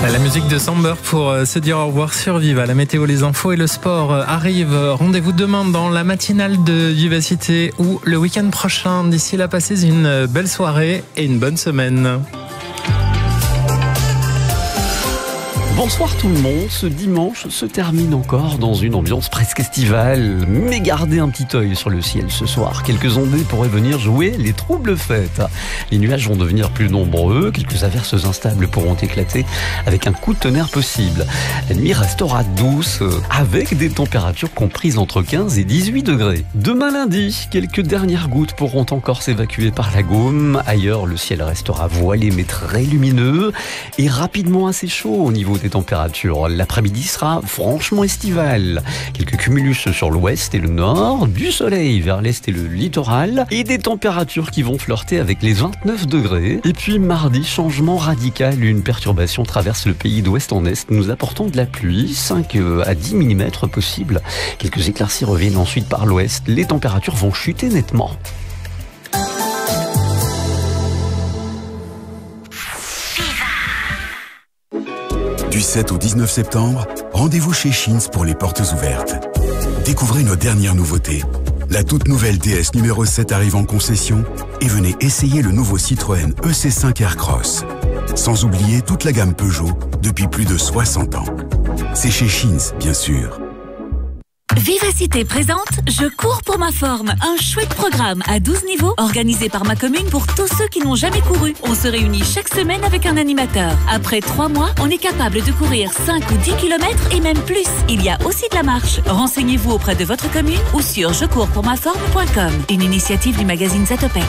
La musique de Samber pour se dire au revoir sur Viva. La météo, les infos et le sport arrivent. Rendez-vous demain dans la matinale de Vivacité ou le week-end prochain. D'ici là, passez une belle soirée et une bonne semaine. Bonsoir tout le monde, ce dimanche se termine encore dans une ambiance presque estivale, mais gardez un petit œil sur le ciel ce soir. Quelques ondées pourraient venir jouer les troubles fêtes. Les nuages vont devenir plus nombreux, quelques averses instables pourront éclater avec un coup de tonnerre possible. La nuit restera douce avec des températures comprises entre 15 et 18 degrés. Demain lundi, quelques dernières gouttes pourront encore s'évacuer par la Gaume. Ailleurs, le ciel restera voilé mais très lumineux et rapidement assez chaud au niveau des températures. L'après-midi sera franchement estival. Quelques cumulus sur l'ouest et le nord, du soleil vers l'est et le littoral et des températures qui vont flirter avec les 29 degrés. Et puis mardi, changement radical, une perturbation traverse le pays d'ouest en est, nous apportant de la pluie, 5 à 10 mm possible. Quelques éclaircies reviennent ensuite par l'ouest. Les températures vont chuter nettement. Du 7 au 19 septembre, rendez-vous chez Schins pour les portes ouvertes. Découvrez nos dernières nouveautés. La toute nouvelle DS numéro 7 arrive en concession et venez essayer le nouveau Citroën EC5 Aircross. Sans oublier toute la gamme Peugeot depuis plus de 60 ans. C'est chez Schins, bien sûr. Vivacité présente Je cours pour ma forme, un chouette programme à 12 niveaux organisé par ma commune pour tous ceux qui n'ont jamais couru. On se réunit chaque semaine avec un animateur. Après 3 mois, on est capable de courir 5 ou 10 km et même plus. Il y a aussi de la marche. Renseignez-vous auprès de votre commune ou sur jecourpourmaforme.com. Une initiative du magazine Zatopek.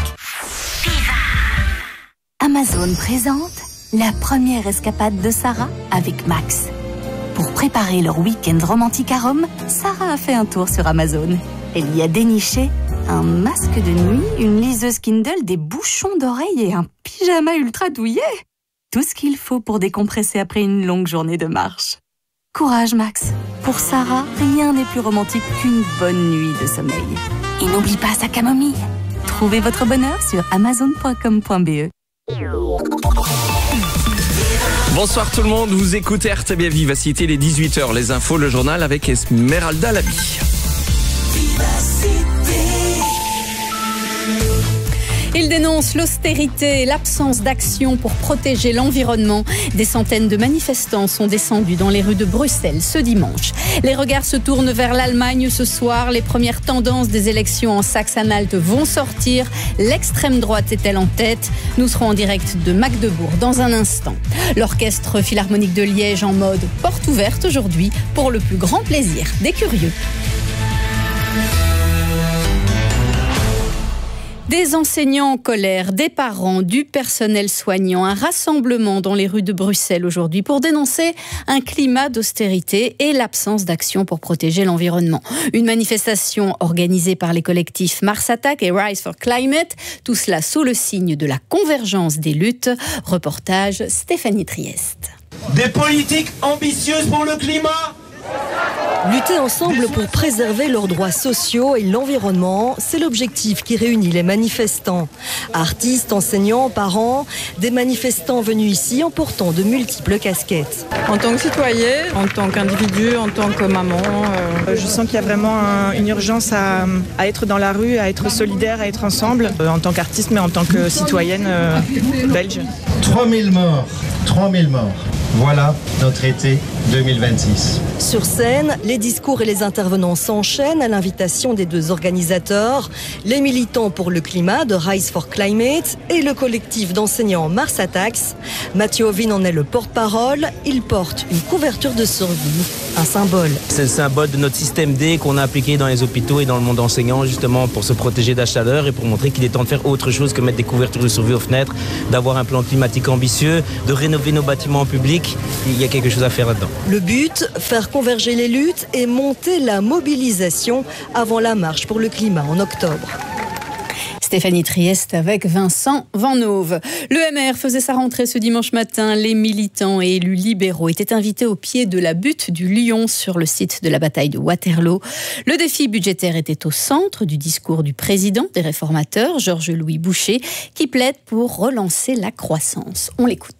Amazon présente la première escapade de Sarah avec Max. Pour préparer leur week-end romantique à Rome, Sarah a fait un tour sur Amazon. Elle y a déniché un masque de nuit, une liseuse Kindle, des bouchons d'oreilles et un pyjama ultra douillet. Tout ce qu'il faut pour décompresser après une longue journée de marche. Courage Max. Pour Sarah, rien n'est plus romantique qu'une bonne nuit de sommeil. Et n'oublie pas sa camomille. Trouvez votre bonheur sur amazon.com.be. Bonsoir tout le monde, vous écoutez RTB Vivacité, les 18h, les infos, le journal avec Esmeralda Labi. Il dénonce l'austérité et l'absence d'action pour protéger l'environnement. Des centaines de manifestants sont descendus dans les rues de Bruxelles ce dimanche. Les regards se tournent vers l'Allemagne ce soir. Les premières tendances des élections en Saxe-Anhalt vont sortir. L'extrême droite est-elle en tête ? Nous serons en direct de Magdebourg dans un instant. L'Orchestre Philharmonique de Liège en mode porte ouverte aujourd'hui pour le plus grand plaisir des curieux. Des enseignants en colère, des parents, du personnel soignant, un rassemblement dans les rues de Bruxelles aujourd'hui pour dénoncer un climat d'austérité et l'absence d'action pour protéger l'environnement. Une manifestation organisée par les collectifs Mars Attack et Rise for Climate, tout cela sous le signe de la convergence des luttes. Reportage Stéphanie Trieste. Des politiques ambitieuses pour le climat ? Lutter ensemble pour préserver leurs droits sociaux et l'environnement, c'est l'objectif qui réunit les manifestants. Artistes, enseignants, parents, des manifestants venus ici en portant de multiples casquettes. En tant que citoyen, en tant qu'individu, en tant que maman, je sens qu'il y a vraiment une urgence à être dans la rue, à être solidaire, à être ensemble, en tant qu'artiste mais en tant que citoyenne belge. 3000 morts. Voilà notre été 2026. Sur scène, les discours et les intervenants s'enchaînent à l'invitation des deux organisateurs, les militants pour le climat de Rise for Climate et le collectif d'enseignants Mars Attacks. Mathieu Ovin en est le porte-parole. Il porte une couverture de survie, un symbole. C'est le symbole de notre système D qu'on a appliqué dans les hôpitaux et dans le monde enseignant justement pour se protéger de la chaleur et pour montrer qu'il est temps de faire autre chose que mettre des couvertures de survie aux fenêtres, d'avoir un plan climatique ambitieux, de rénover nos bâtiments publics. Il y a quelque chose à faire là-dedans. Le but, faire converger les luttes et monter la mobilisation avant la marche pour le climat en octobre. Stéphanie Trieste avec Vincent Vanhove. Le MR faisait sa rentrée ce dimanche matin. Les militants et élus libéraux étaient invités au pied de la butte du Lion sur le site de la bataille de Waterloo. Le défi budgétaire était au centre du discours du président des réformateurs, Georges-Louis Boucher, qui plaide pour relancer la croissance. On l'écoute.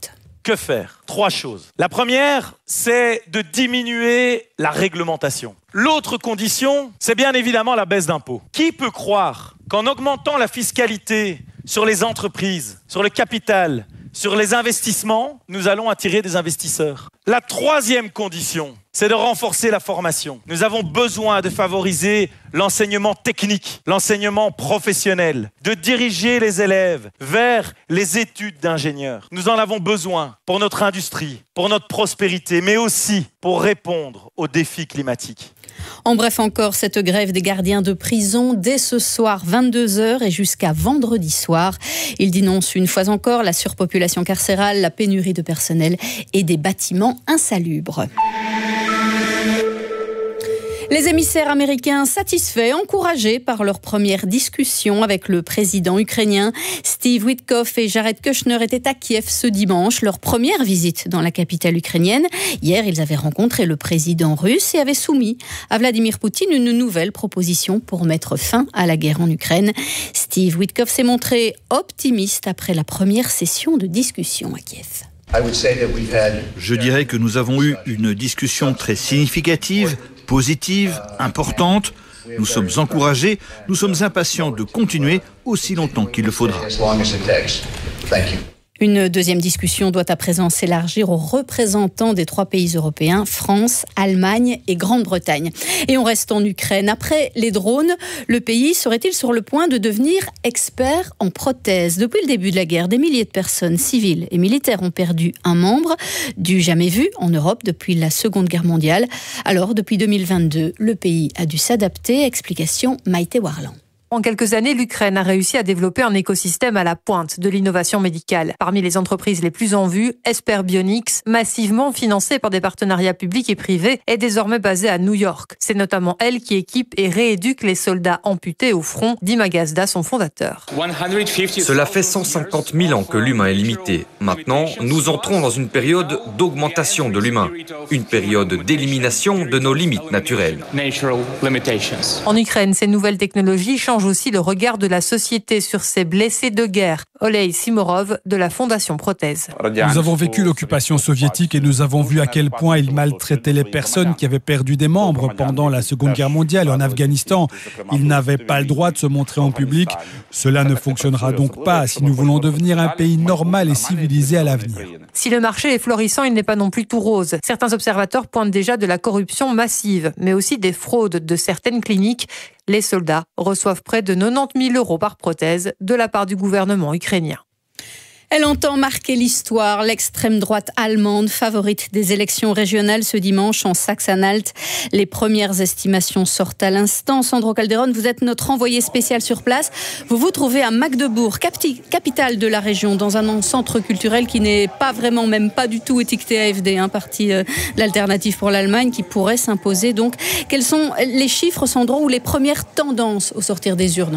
Que faire? 3 choses. La première, c'est de diminuer la réglementation. L'autre condition, c'est bien évidemment la baisse d'impôts. Qui peut croire qu'en augmentant la fiscalité sur les entreprises, sur le capital, sur les investissements, nous allons attirer des investisseurs? La troisième condition, c'est de renforcer la formation. Nous avons besoin de favoriser l'enseignement technique, l'enseignement professionnel, de diriger les élèves vers les études d'ingénieurs. Nous en avons besoin pour notre industrie, pour notre prospérité, mais aussi pour répondre aux défis climatiques. En bref encore, cette grève des gardiens de prison dès ce soir 22h et jusqu'à vendredi soir. Ils dénoncent une fois encore la surpopulation carcérale, la pénurie de personnel et des bâtiments insalubres. Les émissaires américains satisfaits, encouragés par leur première discussion avec le président ukrainien. Steve Witkoff et Jared Kushner étaient à Kiev ce dimanche, leur première visite dans la capitale ukrainienne. Hier, ils avaient rencontré le président russe et avaient soumis à Vladimir Poutine une nouvelle proposition pour mettre fin à la guerre en Ukraine. Steve Witkoff s'est montré optimiste après la première session de discussion à Kiev. Je dirais que nous avons eu une discussion très significative, positive, importante. Nous sommes encouragés, nous sommes impatients de continuer aussi longtemps qu'il le faudra. Une deuxième discussion doit à présent s'élargir aux représentants des 3 pays européens, France, Allemagne et Grande-Bretagne. Et on reste en Ukraine. Après les drones, le pays serait-il sur le point de devenir expert en prothèses? Depuis le début de la guerre, des milliers de personnes civiles et militaires ont perdu un membre, du jamais vu en Europe depuis la Seconde Guerre mondiale. Alors, depuis 2022, le pays a dû s'adapter. Explication Maïté Warland. En quelques années, l'Ukraine a réussi à développer un écosystème à la pointe de l'innovation médicale. Parmi les entreprises les plus en vue, Esper Bionics, massivement financée par des partenariats publics et privés, est désormais basée à New York. C'est notamment elle qui équipe et rééduque les soldats amputés au front, dit Magazda, son fondateur. Cela fait 150 000 ans que l'humain est limité. Maintenant, nous entrons dans une période d'augmentation de l'humain, une période d'élimination de nos limites naturelles. En Ukraine, ces nouvelles technologies changent aussi le regard de la société sur ces blessés de guerre. Oley Simorov de la Fondation Prothèse. Nous avons vécu l'occupation soviétique et nous avons vu à quel point ils maltraitaient les personnes qui avaient perdu des membres pendant la Seconde Guerre mondiale en Afghanistan. Ils n'avaient pas le droit de se montrer en public. Cela ne fonctionnera donc pas si nous voulons devenir un pays normal et civilisé à l'avenir. Si le marché est florissant, il n'est pas non plus tout rose. Certains observateurs pointent déjà de la corruption massive, mais aussi des fraudes de certaines cliniques. Les soldats reçoivent près de 90 000 € par prothèse de la part du gouvernement ukrainien. Elle entend marquer l'histoire. L'extrême droite allemande, favorite des élections régionales ce dimanche en Saxe-Anhalt. Les premières estimations sortent à l'instant. Sandro Calderon, vous êtes notre envoyé spécial sur place. Vous vous trouvez à Magdebourg, capitale de la région, dans un centre culturel qui n'est pas vraiment, même pas du tout étiqueté AfD, parti de l'Alternative pour l'Allemagne, qui pourrait s'imposer. Donc, quels sont les chiffres, Sandro, ou les premières tendances au sortir des urnes ?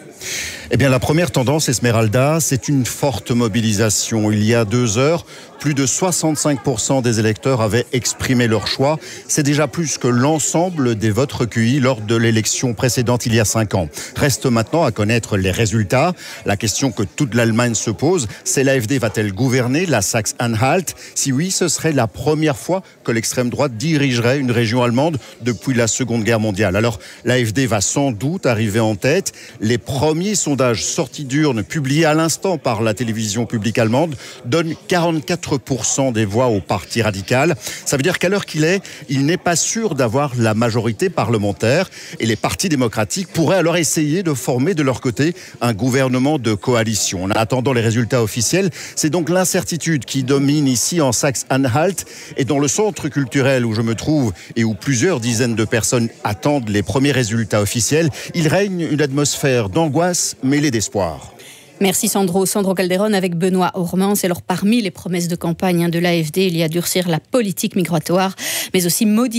Eh bien, la première tendance, Esmeralda, c'est une forte mobilisation. Il y a 2 heures, plus de 65% des électeurs avaient exprimé leur choix. C'est déjà plus que l'ensemble des votes recueillis lors de l'élection précédente il y a 5 ans. Reste maintenant à connaître les résultats. La question que toute l'Allemagne se pose, c'est l'AfD va-t-elle gouverner la Saxe-Anhalt? Si oui, ce serait la première fois que l'extrême droite dirigerait une région allemande depuis la Seconde Guerre mondiale. Alors, l'AfD va sans doute arriver en tête. Les premiers sondages sortis d'urnes publiés à l'instant par la télévision publique allemande donnent 44% des voix au parti radical. Ça veut dire qu'à l'heure qu'il est, il n'est pas sûr d'avoir la majorité parlementaire et les partis démocratiques pourraient alors essayer de former de leur côté un gouvernement de coalition. En attendant les résultats officiels, c'est donc l'incertitude qui domine ici en Saxe-Anhalt et dans le centre culturel où je me trouve et où plusieurs dizaines de personnes attendent les premiers résultats officiels. Il règne une atmosphère d'angoisse mêlée d'espoir. Merci Sandro Calderon avec Benoît Ormans. Alors parmi les promesses de campagne de l'AfD, il y a durcir la politique migratoire, mais aussi modifier